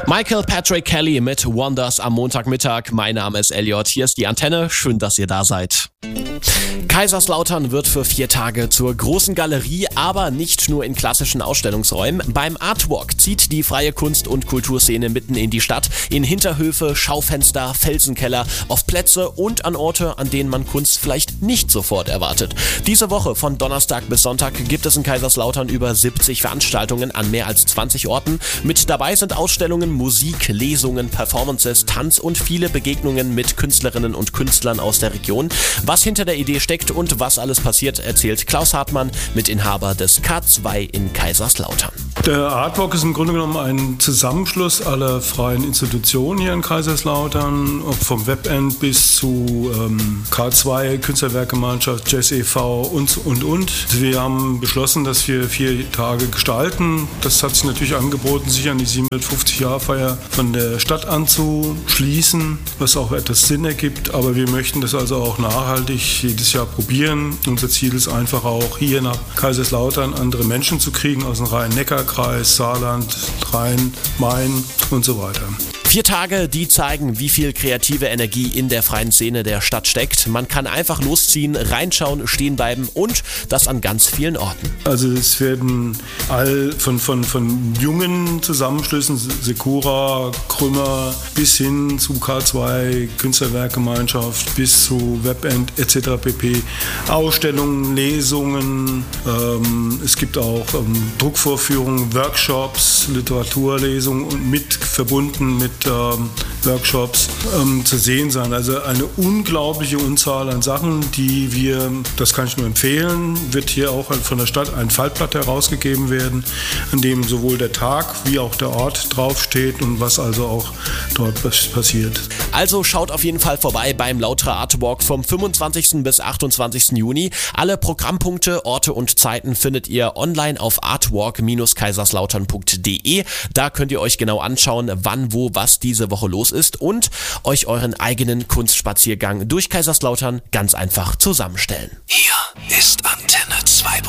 Michael Patrick Kelly mit Wonders am Montagmittag. Mein Name ist Elliot. Hier ist die Antenne. Schön, dass ihr da seid. Kaiserslautern wird für 4 Tage zur großen Galerie, aber nicht nur in klassischen Ausstellungsräumen. Beim Artwalk zieht die freie Kunst- und Kulturszene mitten in die Stadt, in Hinterhöfe, Schaufenster, Felsenkeller, auf Plätze und an Orte, an denen man Kunst vielleicht nicht sofort erwartet. Diese Woche von Donnerstag bis Sonntag gibt es in Kaiserslautern über 70 Veranstaltungen an mehr als 20 Orten. Mit dabei sind Ausstellungen, Musik, Lesungen, Performances, Tanz und viele Begegnungen mit Künstlerinnen und Künstlern aus der Region. Was hinter der Idee steckt und was alles passiert, erzählt Klaus Hartmann, Mitinhaber des K2 in Kaiserslautern. Der Artwalk ist im Grunde genommen ein Zusammenschluss aller freien Institutionen hier in Kaiserslautern, ob vom Webend bis zu K2, Künstlerwerkgemeinschaft, Jazz e.V. und. Wir haben beschlossen, dass wir 4 Tage gestalten. Das hat sich natürlich angeboten, sich an die 750-Jahr-Feier von der Stadt anzuschließen, was auch etwas Sinn ergibt. Aber wir möchten das also auch nachhaltig jedes Jahr probieren. Unser Ziel ist einfach auch, hier nach Kaiserslautern andere Menschen zu kriegen aus dem Rhein-Neckar-Kreis, Saarland, Rhein, Main und so weiter. 4 Tage, die zeigen, wie viel kreative Energie in der freien Szene der Stadt steckt. Man kann einfach losziehen, reinschauen, stehen bleiben und das an ganz vielen Orten. Also es werden von jungen Zusammenschlüssen, Sekura, Krümmer, bis hin zu K2, Künstlerwerkgemeinschaft, bis zu Webend etc. pp. Ausstellungen, Lesungen, es gibt auch Druckvorführungen, Workshops, Literaturlesungen und verbunden mit Workshops zu sehen sein. Also eine unglaubliche Unzahl an Sachen, die wir, das kann ich nur empfehlen, wird hier auch von der Stadt ein Faltblatt herausgegeben werden, an dem sowohl der Tag wie auch der Ort draufsteht und was also auch dort passiert. Also schaut auf jeden Fall vorbei beim Lauterer Artwalk vom 25. bis 28. Juni. Alle Programmpunkte, Orte und Zeiten findet ihr online auf artwalk-kaiserslautern.de. Da könnt ihr euch genau anschauen, wann, wo, was diese Woche los ist und euch euren eigenen Kunstspaziergang durch Kaiserslautern ganz einfach zusammenstellen. Hier ist Antenne 2.0.